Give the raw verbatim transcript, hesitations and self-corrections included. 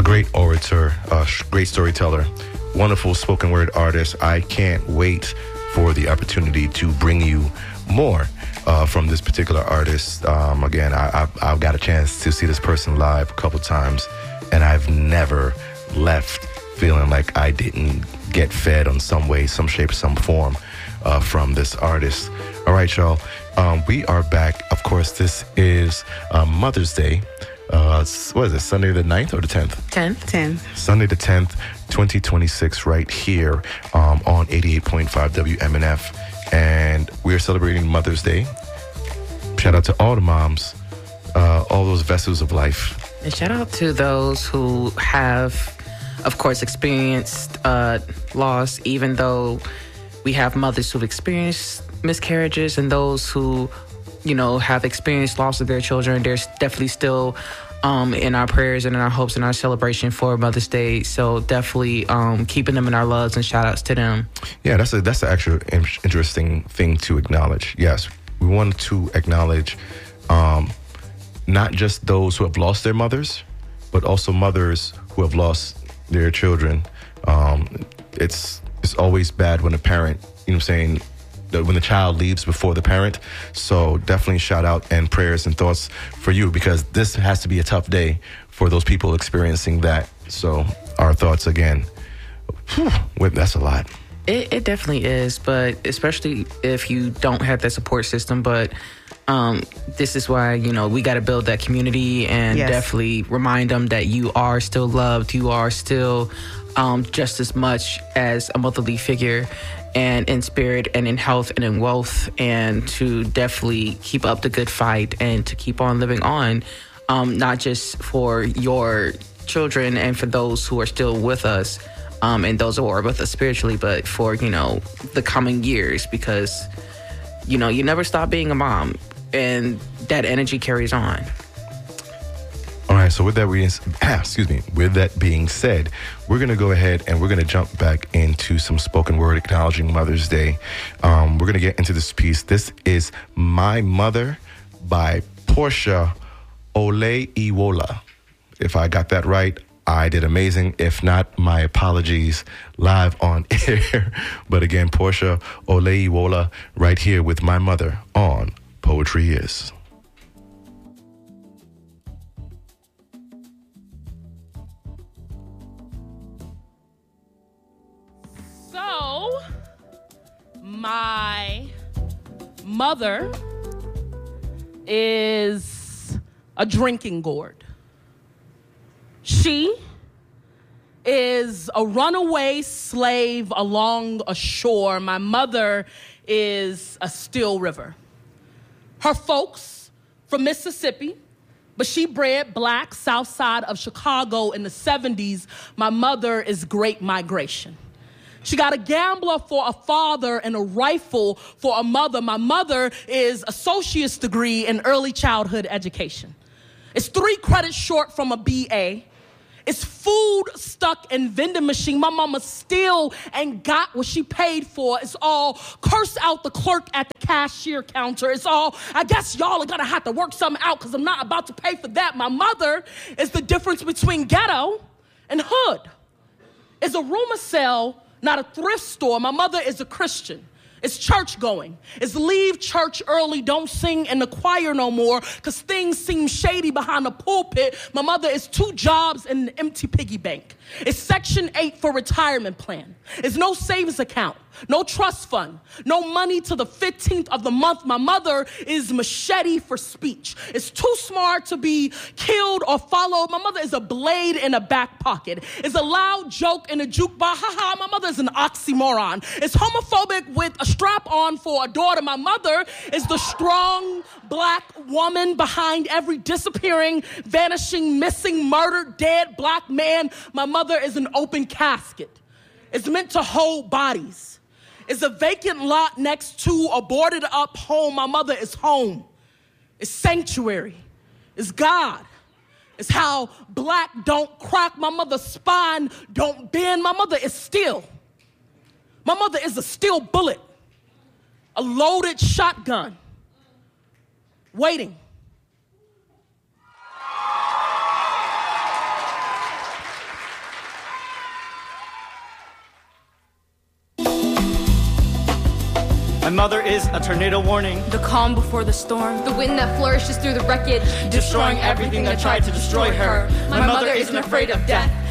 a great orator, a great storyteller, wonderful spoken word artist. I can't wait for the opportunity to bring you more uh, from this particular artist. Um, again, I, I, I've got a chance to see this person live a couple times, and I've never left feeling like I didn't get fed on some way, some shape, some form uh, from this artist. All right, y'all. Um, we are back. Of course, this is uh, Mother's Day. Uh, what is it, Sunday the ninth or the tenth? tenth. tenth. Sunday the tenth, twenty twenty-six, right here um, on eighty-eight point five W M N F. And we are celebrating Mother's Day. Shout out to all the moms, uh, all those vessels of life. And shout out to those who have, of course, experienced uh, loss, even though we have mothers who've experienced miscarriages and those who, you know, have experienced loss of their children. There's definitely still um, in our prayers and in our hopes and our celebration for Mother's Day. So definitely um, keeping them in our loves and shout outs to them. Yeah, that's a that's an actual in- interesting thing to acknowledge. Yes, we want to acknowledge um, not just those who have lost their mothers, but also mothers who have lost their children. Um, it's it's always bad when a parent, you know what I'm saying, when the child leaves before the parent. So definitely shout out and prayers and thoughts for you, because this has to be a tough day for those people experiencing that. So our thoughts again. Whew, wait, that's a lot. It, it definitely is, but especially if you don't have that support system. But um, this is why, you know, we got to build that community and Yes. definitely remind them that you are still loved. You are still um, just as much as a motherly figure, and in spirit and in health and in wealth, and to definitely keep up the good fight and to keep on living on, um, not just for your children and for those who are still with us um, and those who are with us spiritually, but for, you know, the coming years, because, you know, you never stop being a mom and that energy carries on. All right, so with that being, excuse me, with that being said, we're going to go ahead and we're going to jump back into some spoken word acknowledging Mother's Day. Um, we're going to get into this piece. This is My Mother by Portia Oleiwola. If I got that right, I did amazing. If not, my apologies, live on air. But again, Portia Oleiwola right here with My Mother on Poetry Is. So, my mother is a drinking gourd. She is a runaway slave along a shore. My mother is a still river. Her folks from Mississippi, but she bred black south side of Chicago in the seventies. My mother is Great Migration. She got a gambler for a father and a rifle for a mother. My mother is associate's degree in early childhood education. It's three credits short from a B A. It's food stuck in vending machine. My mama still ain't got what she paid for. It's all curse out the clerk at the cashier counter. It's all, I guess y'all are gonna have to work something out because I'm not about to pay for that. My mother is the difference between ghetto and hood. It's a rumor cell, not a thrift store. My mother is a Christian. It's church going. It's leave church early, don't sing in the choir no more because things seem shady behind the pulpit. My mother is two jobs and an empty piggy bank. It's Section eight for retirement plan. It's no savings account, no trust fund, no money to the fifteenth of the month. My mother is machete for speech. It's too smart to be killed or followed. My mother is a blade in a back pocket. It's a loud joke in a jukebox. Ha ha, my mother is an oxymoron. It's homophobic with a strap on for a daughter. My mother is the strong black woman behind every disappearing, vanishing, missing, murdered, dead black man. My mother is an open casket. It's meant to hold bodies. It's a vacant lot next to a boarded up home. My mother is home. It's sanctuary. It's God. It's how black don't crack. My mother's spine don't bend. My mother is still. My mother is a steel bullet, a loaded shotgun, waiting. mother is a tornado warning, the calm before the storm, the wind that flourishes through the wreckage, destroying everything that tried to destroy her. My mother isn't afraid of death.